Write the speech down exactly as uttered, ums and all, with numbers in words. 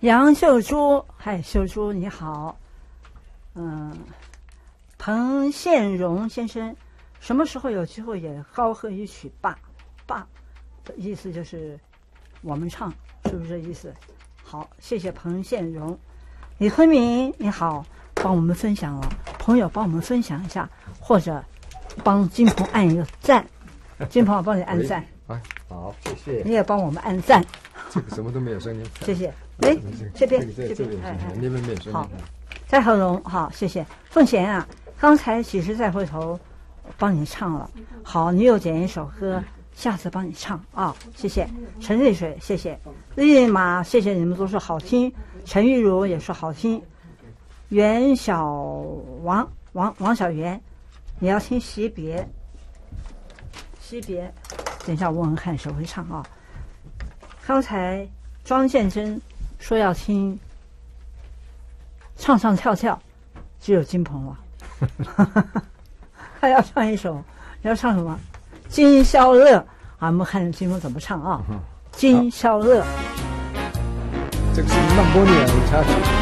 杨秀珠，嗨，秀珠你好。嗯，彭宪荣先生，什么时候有机会也高歌一曲吧？吧的意思就是我们唱，是不是这意思？好，谢谢彭宪荣。李坤明你好，帮我们分享了，朋友帮我们分享一下，或者帮金鹏按一个赞，金鹏我帮你按赞。 哎，好，谢谢。 你也帮我们按赞。 这个什么都没有声音。 谢谢。哎，这边这边哎哎，那边没有声音。 好，蔡和荣好，谢谢。凤贤啊，刚才其实再回头帮你唱了，好，你又点一首歌，下次帮你唱啊，谢谢。陈瑞水，谢谢。立马，谢谢你们都说好听。陈玉茹也说好听。袁小王王王小媛，你要听惜别，惜别。等一下，问问看谁会唱啊？刚才庄建真说要听唱唱跳跳，只有金鹏了。他要唱一首，你要唱什么？今宵乐啊！我们看金鹏怎么唱啊？今宵乐， 这个是曼波尼亚舞插曲。